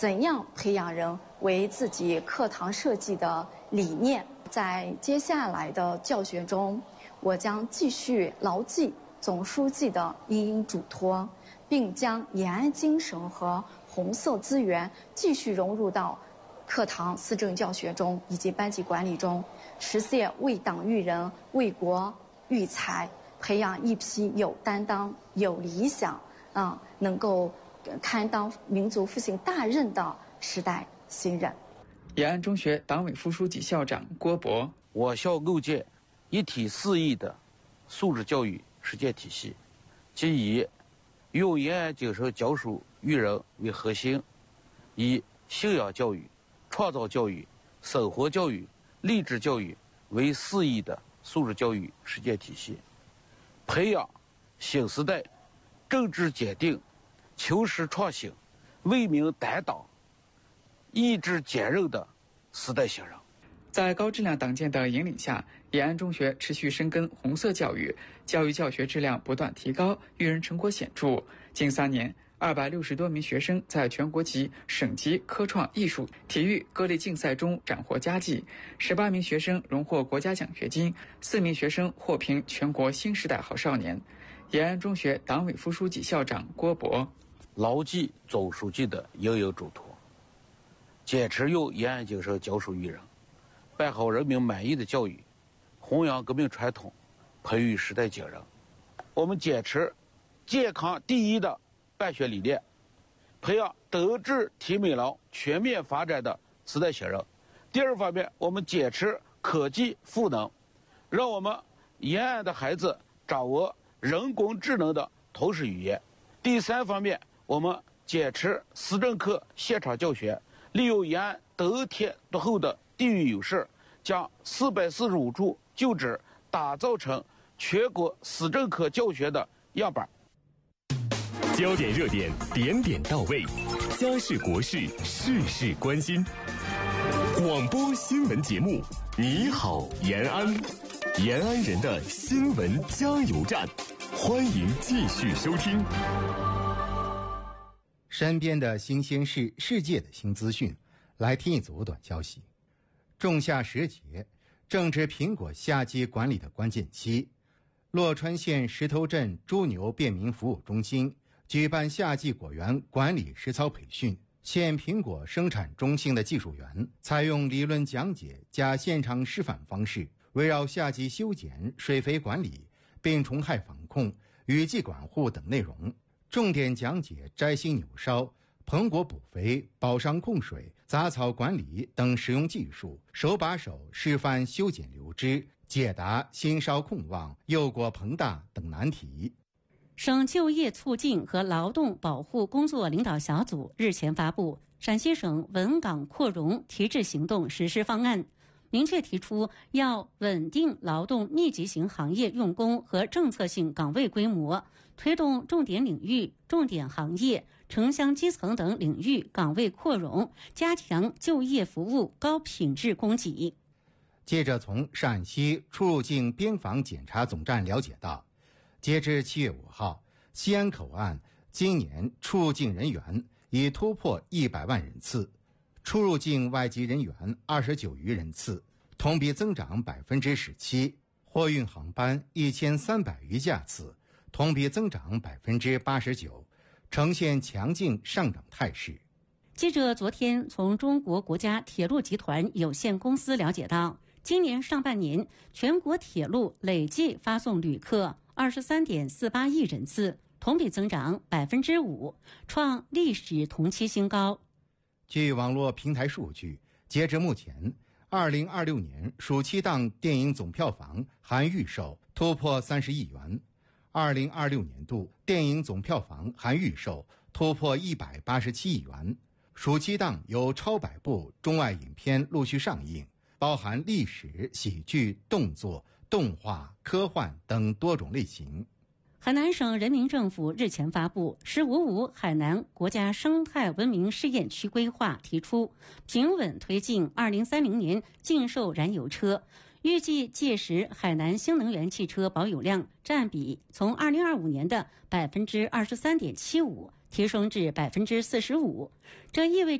怎样培养人为自己课堂设计的理念。在接下来的教学中，我将继续牢记总书记的殷殷嘱托，并将延安精神和红色资源继续融入到课堂思政教学中以及班级管理中，实现为党育人、为国育才，培养一批有担当、有理想能够堪当民族复兴大任的时代新人。 延安中学党委副书记、校长郭博： 我校构建一体适宜的素质教育实践体系，即以用延安精神教书育人为核心，以信仰教育、创造教育、生活教育、励志教育为适宜的素质教育实践体系，培养新时代政治坚定、求实创新、为民担当、意志坚韧的时代新人。 在高质量党建的引领下，延安中学持续深耕红色教育，教育教学质量不断提高，育人成果显著。近3年，260多名学生在全国级、省级科创、艺术、体育各类竞赛中斩获佳绩，18名学生荣获国家奖学金，4名学生获评全国新时代好少年。延安中学党委副书记、校长郭博： 牢记总书记的殷殷嘱托，坚持用延安精神教书育人，办好人民满意的教育，弘扬革命传统，培育时代精人。我们坚持健康第一的办学理念，培养德智体美劳全面发展的时代新人。第二方面，我们坚持科技赋能，让我们延安的孩子掌握人工智能的通识语言。第三方面，我们坚持思政课现场教学，利用延安得天独厚的地域优势，将445处旧址打造成全国思政课教学的样板。 焦点热点，点点到位，家事国事，事事关心。广播新闻节目，你好延安，延安人的新闻加油站，欢迎继续收听。 身边的新鲜事，世界的新资讯，来听一组短消息。仲夏时节，正值苹果夏季管理的关键期，洛川县石头镇猪牛便民服务中心举办夏季果园管理实操培训。县苹果生产中心的技术员采用理论讲解加现场示范方式，围绕夏季修剪、水肥管理、病虫害防控、雨季管护等内容，重点讲解摘心扭梢、膨果补肥、保墒控水、杂草管理等实用技术，手把手示范修剪流枝，解答心梢控旺、幼果膨大等难题。 省就业促进和劳动保护工作领导小组日前发布陕西省稳岗扩容提质行动实施方案，明确提出要稳定劳动密集型行业用工和政策性岗位规模，推动重点领域、重点行业、城乡基层等领域岗位扩容，加强就业服务高品质供给。 记者从陕西出入境边防检查总站了解到，截至7月5号，西安口岸今年出入境人员已突破100万人次，出入境外籍人员29余人次，同比增长17%，货运航班1300余架次，同比增长89%，呈现强劲上涨态势。 记者昨天从中国国家铁路集团有限公司了解到，今年上半年全国铁路累计发送旅客23.48亿人次，同比增长5%，创历史同期新高。 据网络平台数据，截至目前，2026年暑期档电影总票房含预售突破30亿元，2026年度电影总票房含预售突破187亿元。暑期档有超100部中外影片陆续上映，包含历史、喜剧、动作、动画、科幻等多种类型。 海南省人民政府日前发布《“15+5”海南国家生态文明试验区规划》，提出平稳推进2030年禁售燃油车，预计届时海南新能源汽车保有量占比从2025年的23.75%提升至45%，这意味着